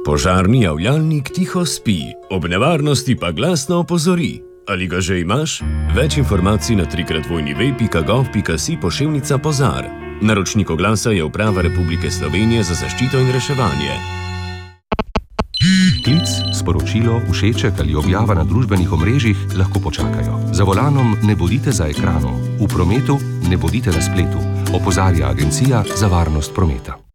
Požarni javljalnik tiho spi, ob nevarnosti pa glasno opozori. Ali ga že imaš? Več informacij na www.gov.si/požar. Naročnik oglasa je Uprava Republike Slovenije za zaščito in reševanje. Klic, sporočilo, všeček ali objava na družbenih omrežjih lahko počakajo. Za volanom ne bodite za ekranom, v prometu ne bodite na spletu. Opozarja Agencija za varnost prometa.